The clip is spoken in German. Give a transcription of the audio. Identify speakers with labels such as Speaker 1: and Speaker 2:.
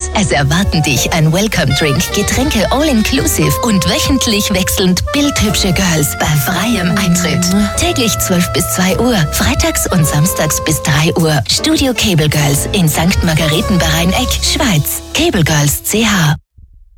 Speaker 1: Es erwarten dich ein Welcome-Drink, Getränke all-inclusive und wöchentlich wechselnd bildhübsche Girls bei freiem Eintritt. Täglich 12 bis 2 Uhr, freitags und samstags bis 3 Uhr. Studio Cable Girls in St. Margaretenberg-Eck, Schweiz. Cable Girls CH.